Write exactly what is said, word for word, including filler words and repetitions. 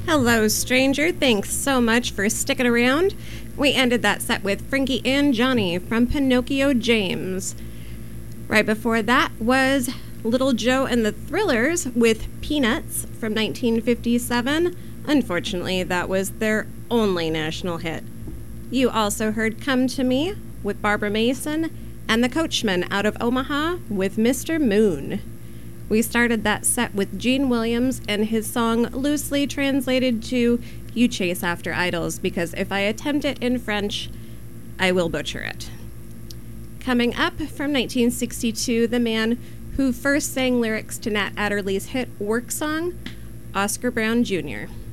Hello, stranger. Thanks so much for sticking around. We ended that set with Frankie and Johnny from Pinocchio James. Right before that was Little Joe and the Thrillers with Peanuts from nineteen fifty-seven. Unfortunately, that was their only national hit. You also heard Come to Me with Barbara Mason and The Coachman out of Omaha with Mister Moon. We started that set with Gene Williams and his song loosely translated to You Chase After Idols, because if I attempt it in French, I will butcher it. Coming up from nineteen sixty-two, the man who first sang lyrics to Nat Adderley's hit Work Song, Oscar Brown Junior